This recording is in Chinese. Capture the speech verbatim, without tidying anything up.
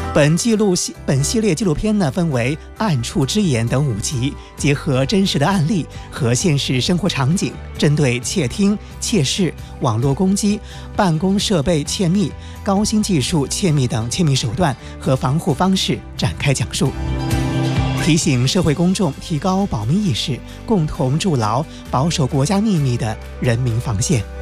本记录系本系列纪录片呢，分为《暗处之眼》等五集，结合真实的案例和现实生活场景，针对窃听、窃视、网络攻击、办公设备窃密、高新技术窃密等窃密手段和防护方式展开讲述，提醒社会公众提高保密意识，共同筑牢保守国家秘密的人民防线。